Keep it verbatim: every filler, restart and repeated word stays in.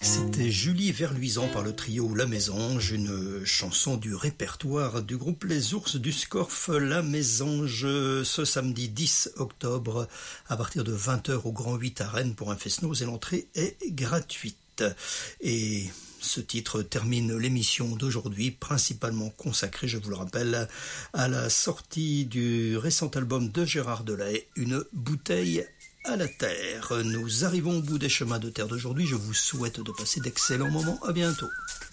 C'était Julie Verluisant par le trio La Mésange, une chanson du répertoire du groupe Les Ours du Scorff. La Mésange, ce samedi dix octobre, à partir de vingt heures au Grand huit à Rennes pour un fest-noz, et l'entrée est gratuite. Et ce titre termine l'émission d'aujourd'hui, principalement consacrée, je vous le rappelle, à la sortie du récent album de Gérard Delahaye, Une bouteille à la terre. Nous arrivons au bout des chemins de terre d'aujourd'hui. Je vous souhaite de passer d'excellents moments. À bientôt.